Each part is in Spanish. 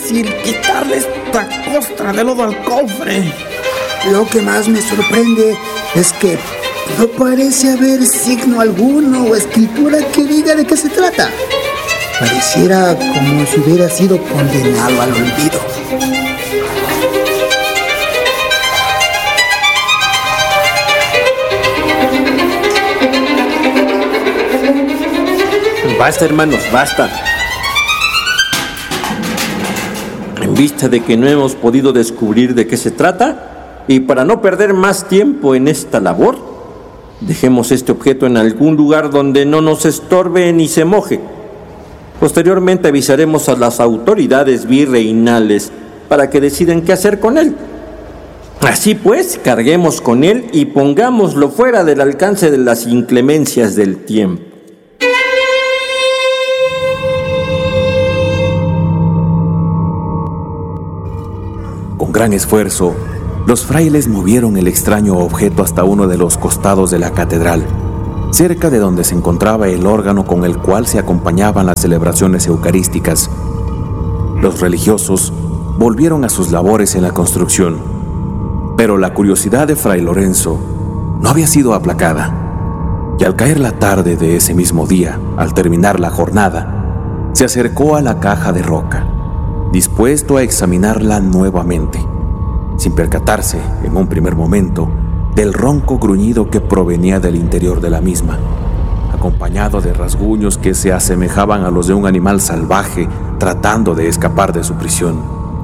difícil quitarle esta costra de lodo al cofre. Lo que más me sorprende es que no parece haber signo alguno o escritura que diga de qué se trata. Pareciera como si hubiera sido condenado al olvido. Basta, hermanos, basta. En vista de que no hemos podido descubrir de qué se trata, y para no perder más tiempo en esta labor, dejemos este objeto en algún lugar donde no nos estorbe ni se moje. Posteriormente avisaremos a las autoridades virreinales para que decidan qué hacer con él. Así pues, carguemos con él y pongámoslo fuera del alcance de las inclemencias del tiempo. Con gran esfuerzo, los frailes movieron el extraño objeto hasta uno de los costados de la catedral, cerca de donde se encontraba el órgano con el cual se acompañaban las celebraciones eucarísticas. Los religiosos volvieron a sus labores en la construcción, pero la curiosidad de Fray Lorenzo no había sido aplacada, y al caer la tarde de ese mismo día, al terminar la jornada, se acercó a la caja de roca, dispuesto a examinarla nuevamente, sin percatarse, en un primer momento, del ronco gruñido que provenía del interior de la misma, acompañado de rasguños que se asemejaban a los de un animal salvaje tratando de escapar de su prisión.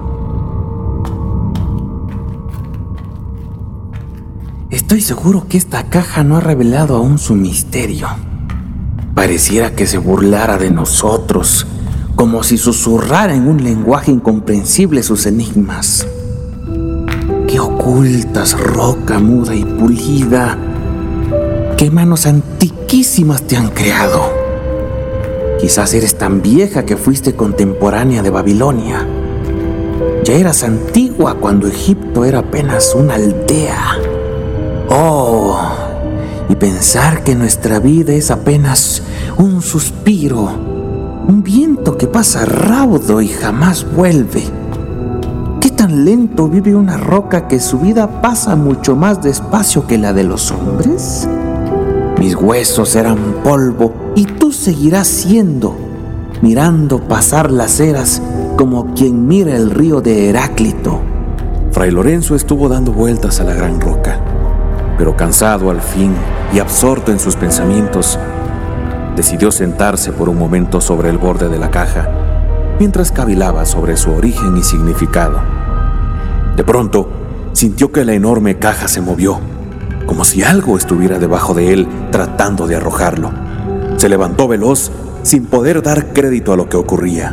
Estoy seguro que esta caja no ha revelado aún su misterio. Pareciera que se burlara de nosotros, como si susurrara en un lenguaje incomprensible sus enigmas. ¡Qué ocultas, roca muda y pulida! ¡Qué manos antiquísimas te han creado! Quizás eres tan vieja que fuiste contemporánea de Babilonia. Ya eras antigua cuando Egipto era apenas una aldea. ¡Oh! Y pensar que nuestra vida es apenas un suspiro, un viento que pasa raudo y jamás vuelve. ¿Qué tan lento vive una roca que su vida pasa mucho más despacio que la de los hombres? Mis huesos eran polvo y tú seguirás siendo, mirando pasar las eras como quien mira el río de Heráclito. Fray Lorenzo estuvo dando vueltas a la gran roca, pero cansado al fin y absorto en sus pensamientos, decidió sentarse por un momento sobre el borde de la caja, mientras cavilaba sobre su origen y significado. De pronto, sintió que la enorme caja se movió, como si algo estuviera debajo de él tratando de arrojarlo. Se levantó veloz, sin poder dar crédito a lo que ocurría.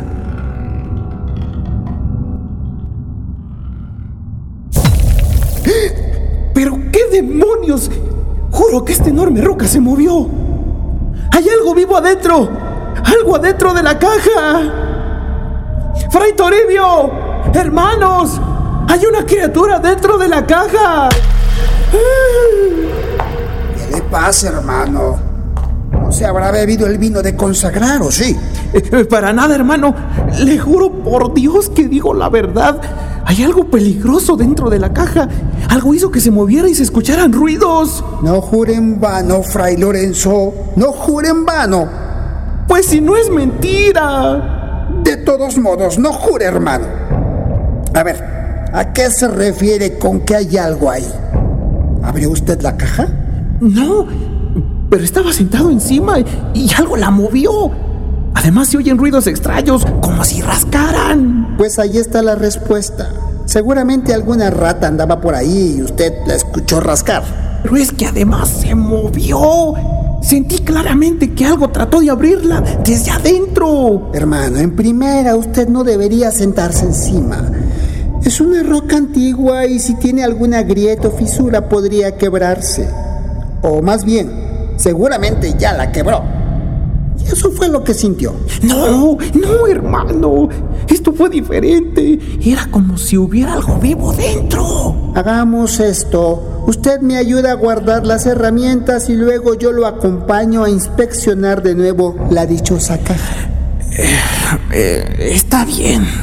¿Pero qué demonios? Juro que esta enorme roca se movió. ¡Hay algo vivo adentro! ¡Algo adentro de la caja! ¡Fray Toribio! ¡Hermanos! ¡Hay una criatura dentro de la caja! ¿Qué le pasa, hermano? ¿No se habrá bebido el vino de consagrar, o sí? Para nada, hermano. Le juro por Dios que digo la verdad. Hay algo peligroso dentro de la caja. Algo hizo que se moviera y se escucharan ruidos. No jure en vano, Fray Lorenzo. No jure en vano. Pues si no es mentira. De todos modos, no jure, hermano. A ver, ¿a qué se refiere con que hay algo ahí? ¿Abrió usted la caja? No, pero estaba sentado encima y algo la movió. Además se oyen ruidos extraños, como si rascaran. Pues ahí está la respuesta. Seguramente alguna rata andaba por ahí y usted la escuchó rascar. Pero es que además se movió. Sentí claramente que algo trató de abrirla desde adentro. Hermano, en primera usted no debería sentarse encima. Es una roca antigua y si tiene alguna grieta o fisura podría quebrarse. O más bien, seguramente ya la quebró. Y eso fue lo que sintió. No, hermano. Esto fue diferente. Era como si hubiera algo vivo dentro. Hagamos esto. Usted me ayuda a guardar las herramientas y luego yo lo acompaño a inspeccionar de nuevo la dichosa caja. Está bien.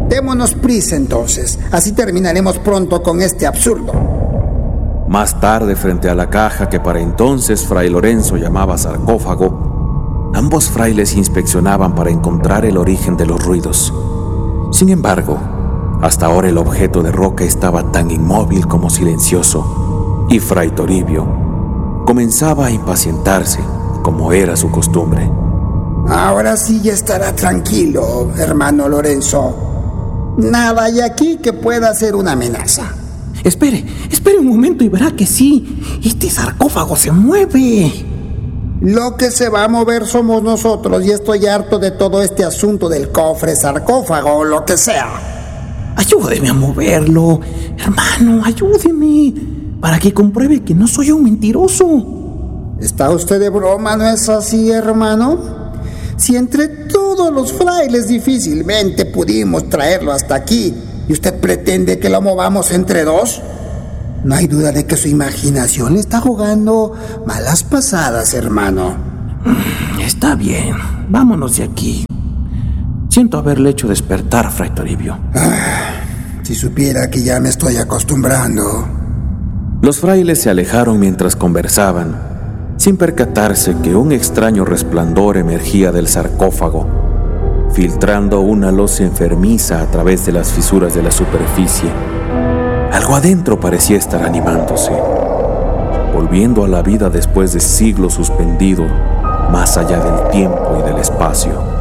Démonos prisa entonces, así terminaremos pronto con este absurdo. Más tarde, frente a la caja que para entonces Fray Lorenzo llamaba sarcófago, ambos frailes inspeccionaban para encontrar el origen de los ruidos. Sin embargo, hasta ahora el objeto de roca estaba tan inmóvil como silencioso, y Fray Toribio comenzaba a impacientarse, como era su costumbre. Ahora sí ya estará tranquilo, hermano Lorenzo. Nada hay aquí que pueda ser una amenaza. Espere un momento y verá que sí. Este sarcófago se mueve. Lo que se va a mover somos nosotros y estoy harto de todo este asunto del cofre, sarcófago o lo que sea. Ayúdeme a moverlo. Hermano, ayúdeme. Para que compruebe que no soy un mentiroso. ¿Está usted de broma, no es así, hermano? Si entre todos los frailes difícilmente pudimos traerlo hasta aquí, ¿y usted pretende que lo movamos entre dos? No hay duda de que su imaginación le está jugando malas pasadas, hermano. Está bien, vámonos de aquí. Siento haberle hecho despertar, Fray Toribio. Si supiera que ya me estoy acostumbrando. Los frailes se alejaron mientras conversaban, sin percatarse que un extraño resplandor emergía del sarcófago, filtrando una luz enfermiza a través de las fisuras de la superficie. Algo adentro parecía estar animándose, volviendo a la vida después de siglos suspendido más allá del tiempo y del espacio.